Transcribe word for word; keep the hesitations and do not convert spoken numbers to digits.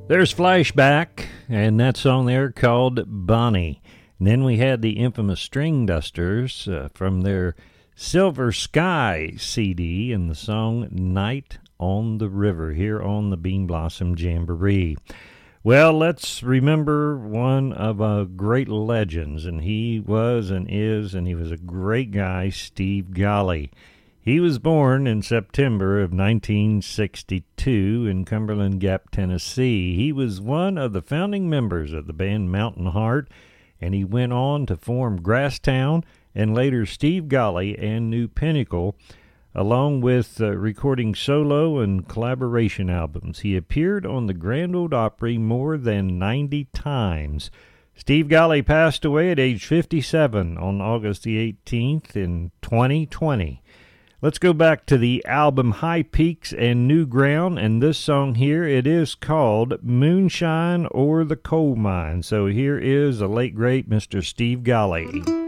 There's Flashback, and that song there called Bonnie. And then we had the infamous String Dusters uh, from their Silver Sky C D and the song Night on the River here on the Bean Blossom Jamboree. Well, let's remember one of our great legends, and he was and is, and he was a great guy, Steve Golly. He was born in September of nineteen sixty-two in Cumberland Gap, Tennessee. He was one of the founding members of the band Mountain Heart, and he went on to form Grasstown and later Steve Golly and New Pinnacle, along with uh, recording solo and collaboration albums. He appeared on the Grand Ole Opry more than ninety times. Steve Golly passed away at age fifty-seven on August the eighteenth in twenty twenty. Let's go back to the album High Peaks and New Ground, and this song here, it is called Moonshine O'er the Coal Mine. So here is the late, great Mister Steve Golly.